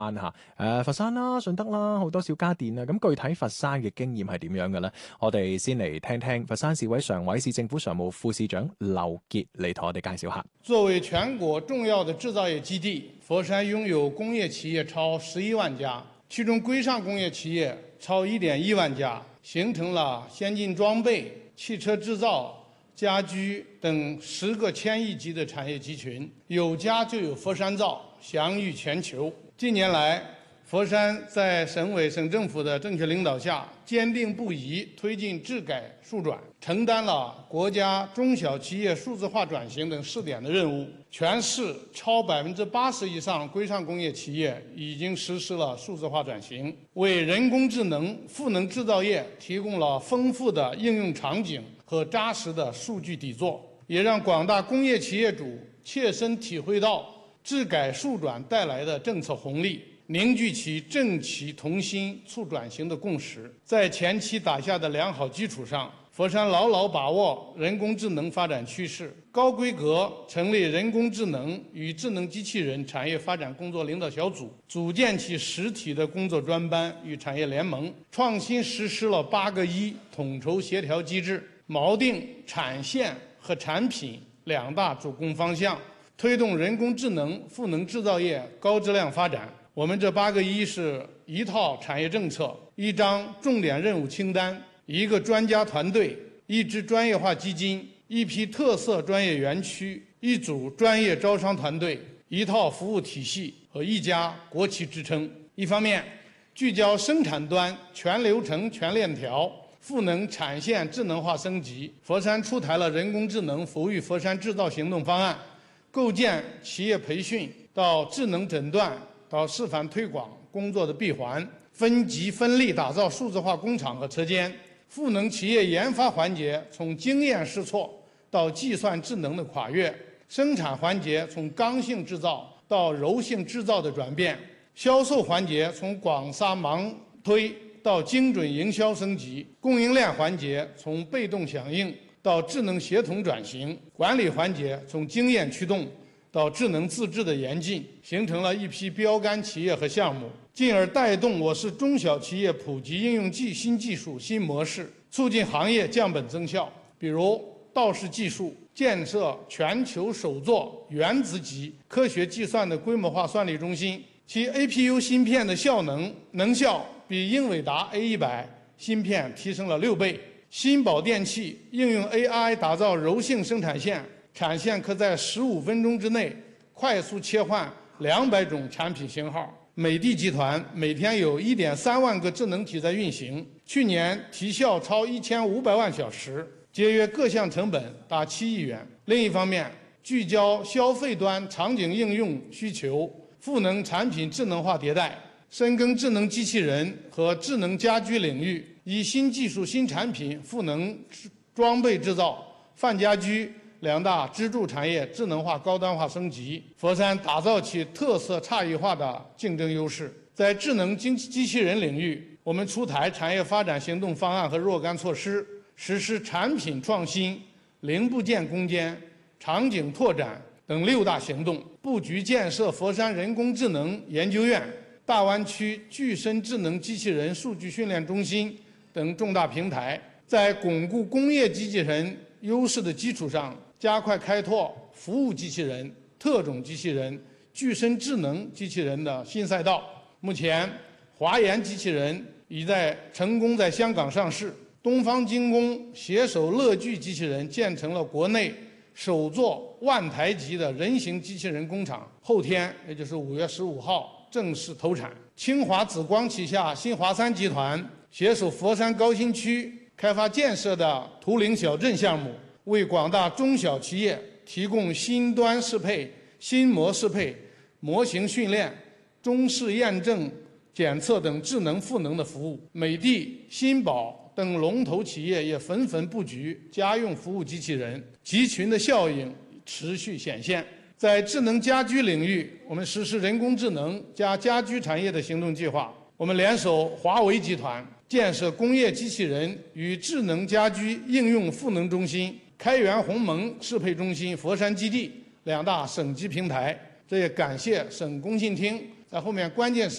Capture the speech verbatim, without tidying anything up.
嚇，誒佛山啦、順德啦，好多小家電啊。咁具體佛山嘅經驗係點樣嘅呢？我哋先嚟聽聽佛山市委常委、市政府常務副市長劉傑嚟同我哋介紹下。 作為全國重要的製造業基地，佛山擁有工業企業超十一萬家，其中規上工業企業超一點一萬家，形成了先進裝備、汽車製造、家居等十個千億級的產業集群，有家就有佛山造，享譽全球。近年來，佛山在省委省政府的正確領導下，堅定不移推進治改數轉，承擔了國家中小企業數字化轉型等試點的任務。全市超百分之八十以上規上工業企業已經實施了數字化轉型，為人工智能賦能製造業提供了豐富的應用場景和扎實的數據底座，也讓廣大工業企業主切身體會到治改數轉帶來的政策紅利，凝聚起政企同心促轉型的共識。在前期打下的良好基礎上，佛山牢牢把握人工智能發展趨勢，高規格成立人工智能與智能機器人產業發展工作領導小組，組建起實體的工作專班與產業聯盟，創新實施了八個一統籌協調機制，錨定產線和產品兩大主攻方向，推動人工智能賦能製造業高質量發展。我們這八個一是一套產業政策，一張重點任務清單，一個專家團隊，一支專業化基金，一批特色專業園區，一組專業招商團隊，一套服務體系和一家國企支撐。一方面，聚焦生產端全流程全鏈條，賦能產線智能化升級。佛山出台了人工智能服務佛山製造行動方案，構建企業培訓到智能診斷到示範推廣工作的閉環，分級分力打造數字化工廠和車間，賦能企業研發環節從經驗試錯到計算智能的跨越，生產環節從剛性製造到柔性製造的轉變，銷售環節從廣撒盲推到精準營銷升級，供應鏈環節從被動響應到智能協同轉型，管理環節從經驗驅動到智能自治的嚴進，形成了一批標杆企業和項目，進而帶動我市中小企業普及應用技新技術新模式，促進行業降本增效。比如道氏技術建設全球首座原子級科學計算的規模化算力中心，其 A P U 芯片的效能能效比英偉達 A 一百 芯片提升了六倍。新寶電器應用 A I 打造柔性生產線，產線可在十五分鐘之內快速切換兩百種產品型號。美的集團每天有一點三萬個智能體在運行，去年提效超一千五百萬小時，節約各項成本達七億元。另一方面，聚焦消費端場景應用需求，賦能產品智能化迭代，深耕智能機器人和智能家居領域，以新技術新產品賦能裝備製造、泛家居兩大支柱產業智能化高端化升級，佛山打造起特色差異化的競爭優勢。在智能機機器人領域，我們出台產業發展行動方案和若干措施，實施產品創新、零部件攻堅、場景拓展等六大行動，布局建設佛山人工智能研究院、大灣區具身智能機器人數據訓練中心等重大平台，在鞏固工業機器人優勢的基礎上，加快開拓服務機器人、特種機器人、具身智能機器人的新賽道。目前，華研機器人已在成功在香港上市，東方精工攜手樂聚機器人建成了國內首座萬台級的人形機器人工廠，後天也就是五月十五號正式投產。清華紫光旗下新華三集團攜手佛山高新區開發建設的圖靈小鎮項目，為廣大中小企業提供新端適配、新模適配、模型訓練、中試驗證檢測等智能賦能的服務。美的、新寶等龍頭企業也紛紛布局家用服務機器人，集群的效應持續顯現。在智能家居領域，我們實施人工智能加家居產業的行動計劃。我們聯手華為集團，建設工業機器人與智能家居應用賦能中心、開源鴻蒙適配中心、佛山基地兩大省級平台。這也感謝省工信廳在後面關鍵時